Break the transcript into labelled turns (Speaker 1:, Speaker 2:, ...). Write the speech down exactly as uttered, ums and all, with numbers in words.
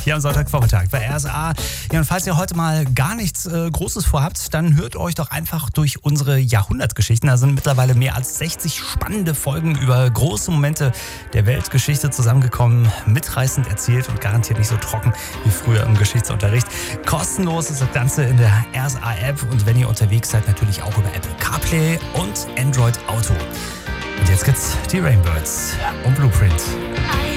Speaker 1: hier am Sonntagvormittag bei R S A. Ja, und falls ihr heute mal gar nichts äh, Großes vorhabt, dann hört euch doch einfach durch unsere Jahrhundertgeschichten. Da sind mittlerweile mehr als sechzig spannende Folgen über große Momente der Weltgeschichte zusammengekommen. Mitreißend erzählt und garantiert nicht so trocken wie früher im Geschichtsunterricht. Kostenlos ist das Ganze in der R S A-App und wenn ihr unterwegs seid, natürlich auch über Apple CarPlay und Android Auto. Und jetzt gibt's die Rainbirds und Blueprint.